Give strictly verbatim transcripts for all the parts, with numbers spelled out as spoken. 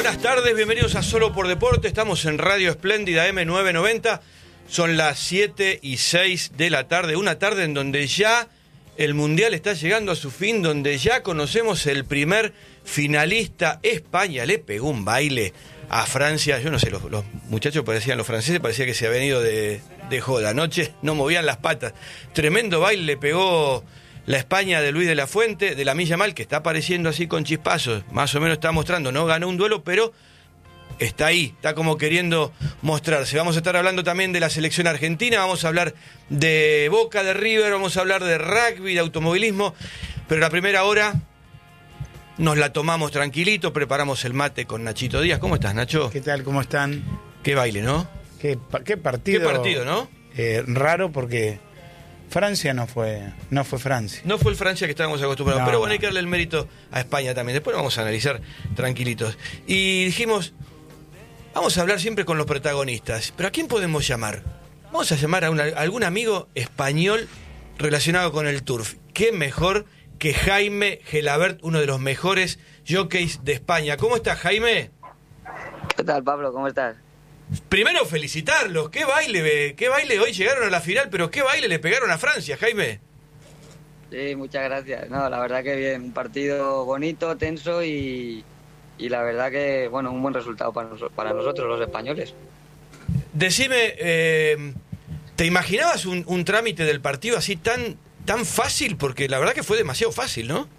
Buenas tardes, bienvenidos a Solo por Deporte. Estamos en Radio Espléndida eme novecientos noventa. Son las siete y seis de la tarde. Una tarde en donde ya el Mundial está llegando a su fin, donde ya conocemos el primer finalista. España le pegó un baile a Francia. Yo no sé, los, los muchachos parecían, los franceses parecía que se habían ido de, de joda. Anoche no movían las patas. Tremendo baile le pegó la España de Luis de la Fuente, de Lamine Yamal, que está apareciendo así con chispazos. Más o menos está mostrando, no ganó un duelo, pero está ahí, está como queriendo mostrarse. Vamos a estar hablando también de la selección argentina, vamos a hablar de Boca, de River, vamos a hablar de rugby, de automovilismo, pero la primera hora nos la tomamos tranquilito, preparamos el mate con Nachito Díaz. ¿Cómo estás, Nacho? ¿Qué tal? ¿Cómo están? Qué baile, ¿no? Qué, qué partido. Qué partido, ¿no? Eh, raro porque Francia no fue no fue Francia. No fue el Francia que estábamos acostumbrados, No. pero bueno, hay que darle el mérito a España también. Después lo vamos a analizar tranquilitos. Y dijimos, vamos a hablar siempre con los protagonistas, pero ¿a quién podemos llamar? Vamos a llamar a, una, a algún amigo español relacionado con el turf. ¿Qué mejor que Jaime Gelabert, uno de los mejores jockeys de España? ¿Cómo estás, Jaime? ¿Qué tal, Pablo? ¿Cómo estás? Primero felicitarlos, qué baile, qué baile, hoy llegaron a la final, pero qué baile le pegaron a Francia, Jaime. Sí, muchas gracias. No, la verdad que bien, un partido bonito, tenso y, y la verdad que, bueno, un buen resultado para, nos, para nosotros los españoles. Decime, eh, ¿te imaginabas un, un trámite del partido así tan, tan fácil? Porque la verdad que fue demasiado fácil, ¿no?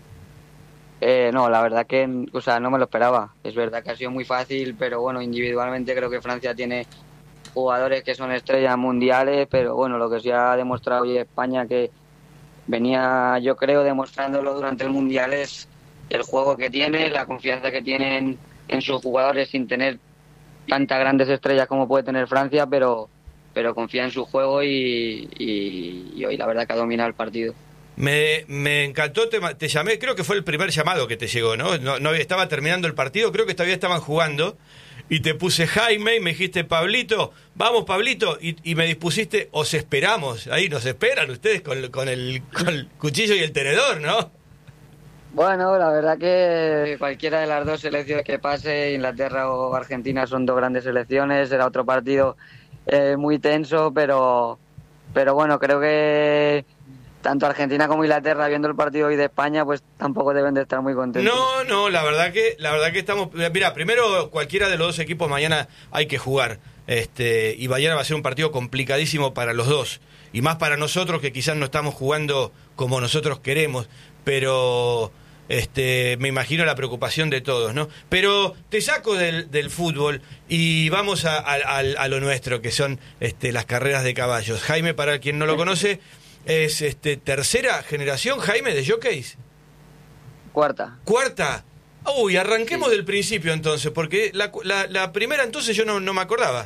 Eh, no, la verdad que, o sea, no me lo esperaba. Es verdad que ha sido muy fácil, pero bueno, individualmente creo que Francia tiene jugadores que son estrellas mundiales, pero bueno, lo que sí ha demostrado hoy España, que venía, yo creo, demostrándolo durante el Mundial, es el juego que tiene, la confianza que tienen en sus jugadores sin tener tantas grandes estrellas como puede tener Francia, pero, pero confía en su juego y, y, y hoy la verdad que ha dominado el partido. Me, me encantó, te, te llamé, creo que fue el primer llamado que te llegó, ¿no? No, no estaba terminando el partido, creo que todavía estaban jugando, y te puse Jaime, y me dijiste, Pablito, vamos, Pablito, y, y me dispusiste, os esperamos, ahí nos esperan ustedes con, con, el, con el cuchillo y el tenedor, ¿no? Bueno, la verdad que cualquiera de las dos selecciones que pase, Inglaterra o Argentina, son dos grandes selecciones, era otro partido eh, muy tenso, pero, pero bueno, creo que tanto Argentina como Inglaterra, viendo el partido hoy de España, pues tampoco deben de estar muy contentos. No, no, la verdad que la verdad que estamos... Mira, primero, cualquiera de los dos equipos mañana hay que jugar. Este, y mañana va a ser un partido complicadísimo para los dos. Y más para nosotros, que quizás no estamos jugando como nosotros queremos. Pero este, me imagino la preocupación de todos, ¿no? Pero te saco del, del fútbol y vamos a, a, a, a lo nuestro, que son este, las carreras de caballos. Jaime, para quien no lo conoce... ¿Es este, tercera generación, Jaime, de jockeys? Cuarta. ¿Cuarta? Uy, arranquemos Sí. del principio entonces, porque la, la, la primera entonces yo no, no me acordaba.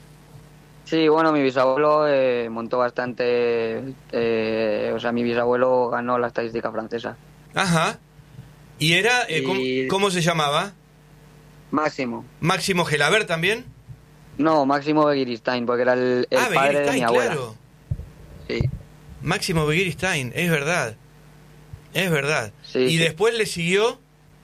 Sí, bueno, mi bisabuelo eh, montó bastante, eh, o sea, mi bisabuelo ganó la estadística francesa. Ajá. ¿Y era, eh, Y- ¿cómo, cómo se llamaba? Máximo. ¿Máximo Gelabert también? No, Máximo Begiristain, porque era el, el ah, padre de Begiristain, mi abuela. claro. Sí. Máximo Begiristain, es verdad. Es verdad. Sí, y sí. después le siguió...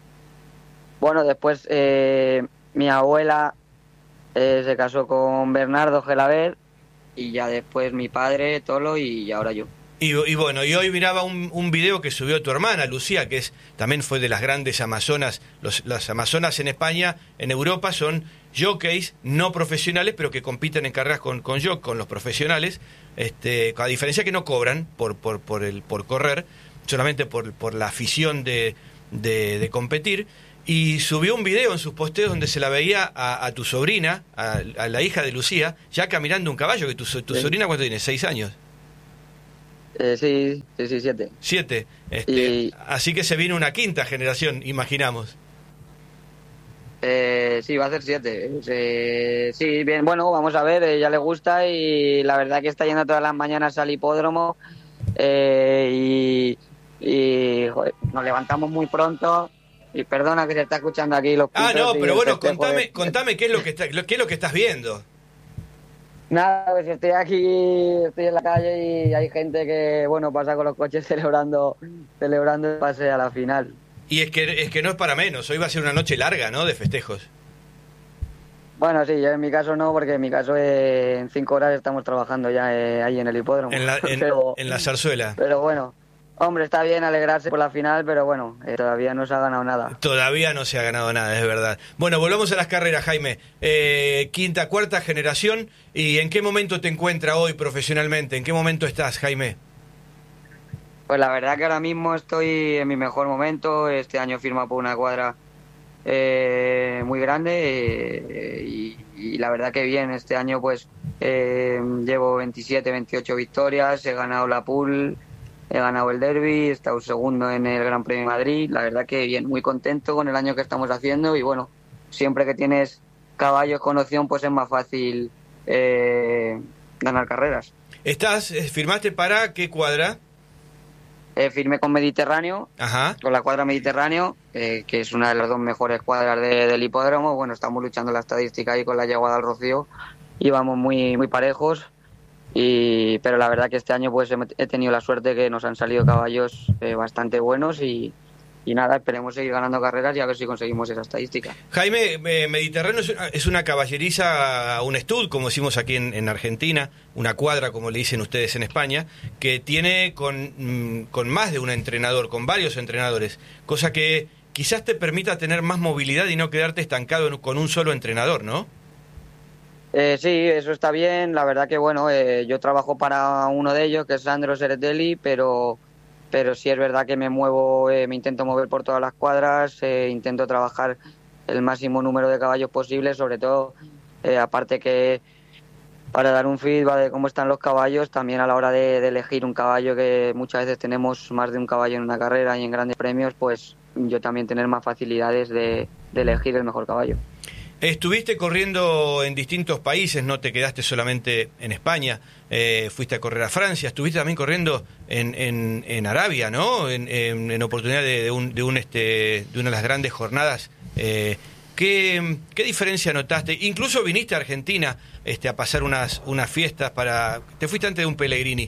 Bueno, después eh, mi abuela eh, se casó con Bernardo Gelabert y ya después mi padre, Tolo, y ahora yo. Y, y bueno, y hoy miraba un, un video que subió tu hermana, Lucía, que es también fue de las grandes amazonas. Los, las amazonas en España, en Europa, son jockeys no profesionales, pero que compiten en carreras con, con, yo, con los profesionales, este, a diferencia que no cobran por, por, por, el, por correr, solamente por, por la afición de, de, de competir. Y subió un video en sus posteos donde se la veía a, a tu sobrina, a, a la hija de Lucía, ya caminando un caballo, que tu, tu Sí. sobrina, ¿cuánto tiene? ¿Seis años? Eh, sí, sí, sí, siete. Siete. Este, Y- Así que se viene una quinta generación, imaginamos. Eh, sí, va a ser siete. Eh, sí, bien, bueno, vamos a ver, ella le gusta y la verdad que está yendo todas las mañanas al hipódromo eh, y, y joder, nos levantamos muy pronto. Y perdona que se está escuchando aquí los Ah, pitos no, y pero el bueno, festejo contame, de- contame qué es lo que está, lo- qué es lo que estás viendo. Nada, pues estoy aquí, estoy en la calle y hay gente que, bueno, pasa con los coches celebrando, celebrando el pase a la final. Y es que, es que no es para menos, hoy va a ser una noche larga, ¿no?, de festejos. Bueno, sí, yo en mi caso no, porque en mi caso eh, en cinco horas estamos trabajando ya eh, ahí en el hipódromo. En la, en, pero, en la zarzuela. Pero bueno, hombre, está bien alegrarse por la final, pero bueno, eh, todavía no se ha ganado nada. Todavía no se ha ganado nada, es verdad. Bueno, volvamos a las carreras, Jaime. Eh, quinta, cuarta generación, ¿y en qué momento te encuentras hoy profesionalmente? ¿En qué momento estás, Jaime? Pues la verdad que ahora mismo estoy en mi mejor momento. Este año firma por una cuadra eh, muy grande eh, y, y la verdad que bien. Este año pues eh, llevo veintisiete, veintiocho victorias, he ganado la pool, he ganado el derby, he estado segundo en el Gran Premio de Madrid. La verdad que bien, muy contento con el año que estamos haciendo y bueno, siempre que tienes caballos con opción pues es más fácil eh, ganar carreras. ¿Estás, firmaste para qué cuadra? Eh, firmé con Mediterráneo, Ajá. con la cuadra Mediterráneo, eh, que es una de las dos mejores cuadras de, del hipódromo. Bueno, estamos luchando la estadística ahí con la Yeguada del Rocío y vamos muy, muy parejos. Y, pero la verdad que este año pues he, he tenido la suerte que nos han salido caballos eh, bastante buenos y, y nada, esperemos seguir ganando carreras y a ver si conseguimos esa estadística. Jaime, eh, Mediterráneo es una, es una caballeriza, un stud, como decimos aquí en, en Argentina, una cuadra, como le dicen ustedes en España, que tiene con, mm, con más de un entrenador, con varios entrenadores, cosa que quizás te permita tener más movilidad y no quedarte estancado en, con un solo entrenador, ¿no? Eh, sí, eso está bien. La verdad que bueno, eh, yo trabajo para uno de ellos, que es Sandro Seretelli, pero... pero sí es verdad que me muevo, eh, me intento mover por todas las cuadras, eh, intento trabajar el máximo número de caballos posible, sobre todo, eh, aparte que para dar un feedback de cómo están los caballos, también a la hora de, de elegir un caballo, que muchas veces tenemos más de un caballo en una carrera y en grandes premios, pues yo también tener más facilidades de, de elegir el mejor caballo. Estuviste corriendo en distintos países, no te quedaste solamente en España, eh, fuiste a correr a Francia, estuviste también corriendo en, en, en Arabia, ¿no? En, en, en oportunidad de, de, un, de, un, este, de una de las grandes jornadas. Eh, ¿qué, ¿Qué diferencia notaste? Incluso viniste a Argentina este, a pasar unas, unas fiestas para... Te fuiste antes de un Pellegrini.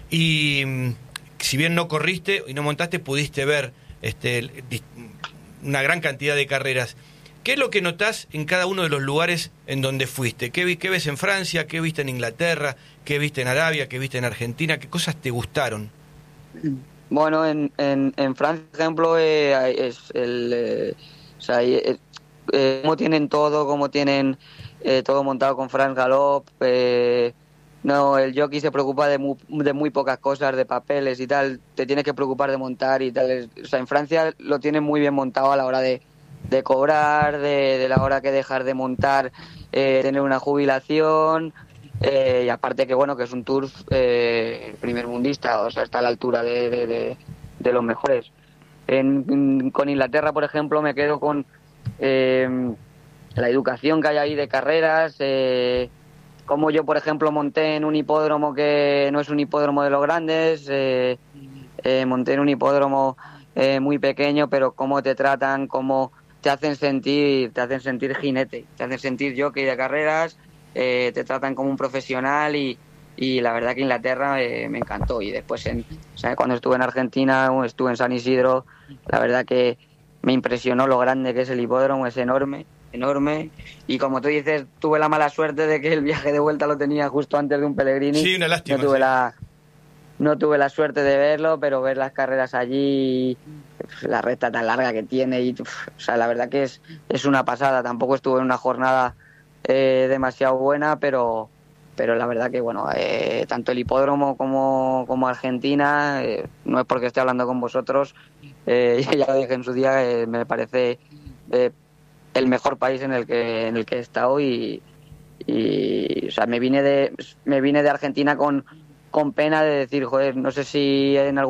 Y si bien no corriste y no montaste, pudiste ver este, una gran cantidad de carreras. ¿Qué es lo que notás en cada uno de los lugares en donde fuiste? ¿Qué, qué ves en Francia? ¿Qué viste en Inglaterra? ¿Qué viste en Arabia? ¿Qué viste en Argentina? ¿Qué cosas te gustaron? Bueno, en, en, en Francia, por ejemplo, eh, es el, eh, o sea, eh, eh, cómo tienen todo, cómo tienen eh, todo montado con France Galop. Eh, no, el jockey se preocupa de muy, de muy pocas cosas, de papeles y tal. Te tienes que preocupar de montar y tal. O sea, en Francia lo tienen muy bien montado a la hora de de cobrar, de, de la hora que dejar de montar, eh, tener una jubilación, eh, y aparte que bueno, que es un tour eh, primer mundista, o sea, está a la altura de, de, de, de los mejores. En, con Inglaterra, por ejemplo, me quedo con eh, la educación que hay ahí de carreras, eh, como yo, por ejemplo, monté en un hipódromo que no es un hipódromo de los grandes, eh, eh, monté en un hipódromo eh, muy pequeño, pero cómo te tratan, cómo te hacen sentir, te hacen sentir jinete, te hacen sentir jockey de carreras, eh, te tratan como un profesional y, y la verdad que Inglaterra eh, me encantó. Y después, en, o sea, cuando estuve en Argentina, estuve en San Isidro, la verdad que me impresionó lo grande que es el hipódromo, es enorme, enorme. Y como tú dices, tuve la mala suerte de que el viaje de vuelta lo tenía justo antes de un Pellegrini. Sí, una lástima. No tuve, sí. la, no tuve la suerte de verlo, pero ver las carreras allí, la recta tan larga que tiene, y, o sea, la verdad que es, es una pasada. Tampoco estuve en una jornada eh, demasiado buena, pero pero la verdad que bueno, eh, tanto el hipódromo como, como Argentina, eh, no es porque esté hablando con vosotros, eh, ya lo dije en su día, eh, me parece eh, el mejor país en el que en el que he estado y, y o sea, me vine de me vine de Argentina con con pena de decir, joder, no sé si en algún